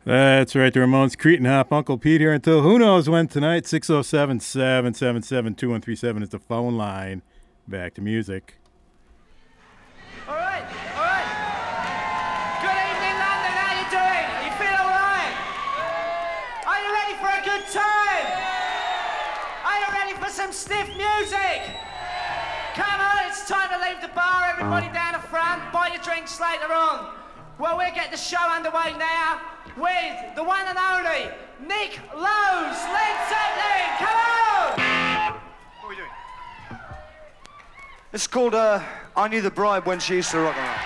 That's right, the Ramones, Cretin Hop, Uncle Pete here until who knows when tonight. 607-777-2137 is the phone line. Back to music. All right. Good evening, London. How you doing? You feel all right? Are you ready for a good time? Are you ready for some stiff music? Come on, it's time to leave the bar. Everybody down the front. Buy your drinks later on. Well, we'll get the show underway now with the one and only Nick Lowe's, Led Zeppelin. Come on! What are we doing? It's called I Knew the Bride When She Used to Rock and Roll.